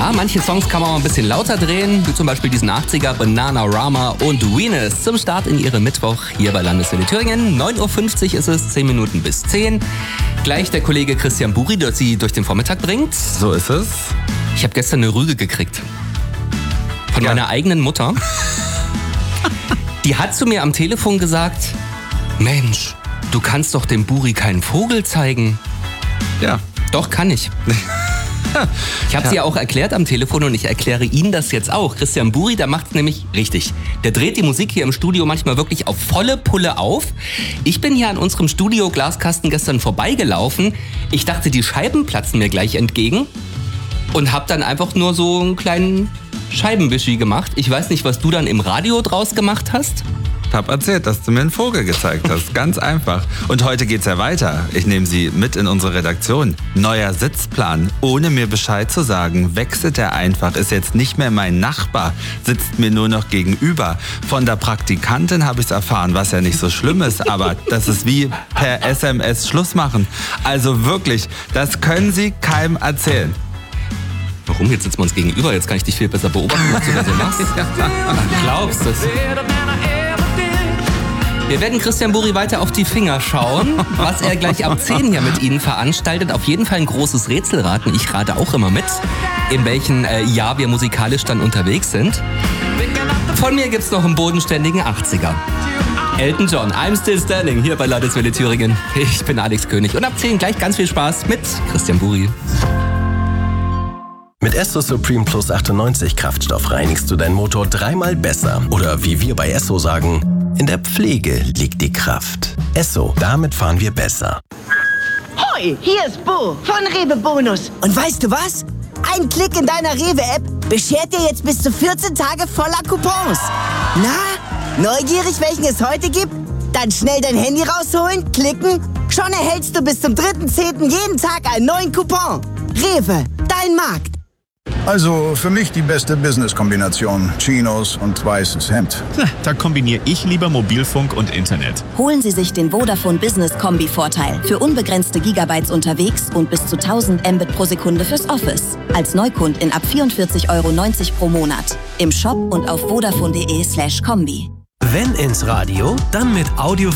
Ja, manche Songs kann man mal ein bisschen lauter drehen, wie zum Beispiel diesen 80er Bananarama und Venus zum Start in Ihrem Mittwoch hier bei Landeswelle Thüringen. 9.50 Uhr ist es, 10 Minuten bis 10. Gleich der Kollege Christian Buri, der Sie durch den Vormittag bringt. So ist es. Ich habe gestern eine Rüge gekriegt. Von meiner eigenen Mutter. Die hat zu mir am Telefon gesagt, Mensch, du kannst doch dem Buri keinen Vogel zeigen. Ja. Doch, kann ich. Ich habe sie ja auch erklärt am Telefon und ich erkläre Ihnen das jetzt auch. Christian Buri, der macht es nämlich richtig. Der dreht die Musik hier im Studio manchmal wirklich auf volle Pulle auf. Ich bin hier an unserem Studio-Glaskasten gestern vorbeigelaufen. Ich dachte, die Scheiben platzen mir gleich entgegen und habe dann einfach nur so einen kleinen Scheibenwischi gemacht. Ich weiß nicht, was du dann im Radio draus gemacht hast. Ich habe erzählt, dass du mir einen Vogel gezeigt hast. Ganz einfach. Und heute geht's ja weiter. Ich nehme Sie mit in unsere Redaktion. Neuer Sitzplan. Ohne mir Bescheid zu sagen, wechselt er einfach. Ist jetzt nicht mehr mein Nachbar. Sitzt mir nur noch gegenüber. Von der Praktikantin habe ich es erfahren, was ja nicht so schlimm ist. Aber das ist wie per SMS Schluss machen. Also wirklich, das können Sie keinem erzählen. Warum? Jetzt sitzen wir uns gegenüber. Jetzt kann ich dich viel besser beobachten, was du da so machst. Glaubst du es? Wir werden Christian Buri weiter auf die Finger schauen, was er gleich ab 10 hier mit Ihnen veranstaltet. Auf jeden Fall ein großes Rätselraten. Ich rate auch immer mit, in welchem Jahr wir musikalisch dann unterwegs sind. Von mir gibt's noch einen bodenständigen 80er. Elton John, I'm Still Standing, hier bei Landeswelle Thüringen. Ich bin Alex König und ab 10 gleich ganz viel Spaß mit Christian Buri. Mit Esso Supreme Plus 98 Kraftstoff reinigst du deinen Motor 3-mal besser. Oder wie wir bei Esso sagen, in der Pflege liegt die Kraft. Esso, damit fahren wir besser. Hoi, hier ist Bo von Rewe Bonus. Und weißt du was? Ein Klick in deiner Rewe-App beschert dir jetzt bis zu 14 Tage voller Coupons. Na, neugierig, welchen es heute gibt? Dann schnell dein Handy rausholen, klicken. Schon erhältst du bis zum 3.10. jeden Tag einen neuen Coupon. Rewe, dein Markt. Also für mich die beste Business-Kombination. Chinos und weißes Hemd. Da kombiniere ich lieber Mobilfunk und Internet. Holen Sie sich den Vodafone Business Kombi-Vorteil für unbegrenzte Gigabytes unterwegs und bis zu 1000 Mbit pro Sekunde fürs Office. Als Neukundin ab 44,90 € pro Monat. Im Shop und auf vodafone.de/kombi. Wenn ins Radio, dann mit Audio